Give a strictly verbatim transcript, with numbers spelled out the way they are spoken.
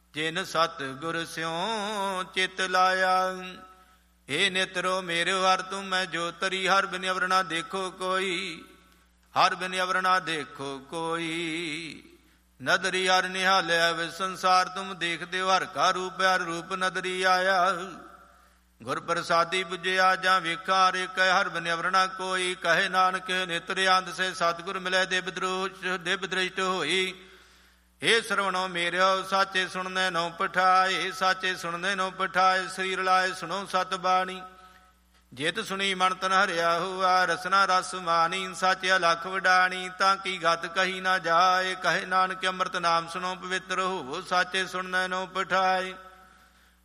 ਜਿਨ ਸਤ ਗੁਰ ਸਿਉ ਚਿਤ ਲਾਇਆ। ਏ ਨਿਤਰੋ ਮੇਰੇ ਹਰ ਤੁਮ ਮੈਂ ਜੋ ਤਰੀ, ਹਰ ਬਿਨ ਅਵਰ ਨਾ ਦੇਖੋ ਕੋਈ, ਹਰ ਬਿਨ ਅਵਰ ਨਾ ਦੇਖੋ ਕੋਈ। ਨਦਰੀ ਹਰ ਨਿਹਾਲਿਆ ਵੇ ਸੰਸਾਰ, ਤੁਮ ਦੇਖਦੇ ਹੋ ਹਰ ਕਾ ਰੂਪ, ਹਰ ਰੂਪ ਨਦਰੀ ਆਇਆ। ਗੁਰ ਪ੍ਰਸਾਦੀ ਬੁਝਿਆ ਜਾਂ ਵੇਖਾ, ਰੇ ਕਹਿ ਹਰ ਬਿਨ ਅਵਰ ਨਾ ਕੋਈ। ਕਹੇ ਨਾਨਕ ਨਿਤਰ ਅੰਧ ਸੇ ਸਤਿਗੁਰ ਮਿਲੇ, ਦਿਵ ਦ੍ਰੋਸ਼ ਦਿਵ ਦ੍ਰਿਸ਼ਟ ਹੋਈ। ਏ ਸਰਵਣੋ ਮੇਰਿਓ ਸਾਚੇ ਸੁਣਨੇ ਨੋ ਪਠਾਏ, ਸਾਚੇ ਸੁਣਨੇ ਨੋ ਪਠਾਏ। ਸਰੀਰ ਲਾਏ ਸੁਣੋ ਸਤ ਬਾਣੀ, ਜਿਤ ਸੁਣੀ ਮਨ ਤਨ ਹਰਿਆ ਹੁਆ। ਰਸਨਾ ਰਸ ਮਾਨੀ, ਸਾਚੇ ਅਲਖ ਵਡਾਣੀ, ਤਾਂ ਕੀ ਗਤ ਕਹੀ ਨਾ ਜਾਏ। ਕਹੇ ਨਾਨਕ ਅੰਮ੍ਰਿਤ ਨਾਮ ਸੁਣੋ ਪਵਿੱਤਰ ਹੋਵੋ, ਸਾਚੇ ਸੁਣਨੇ ਨੋ ਪਠਾਏ।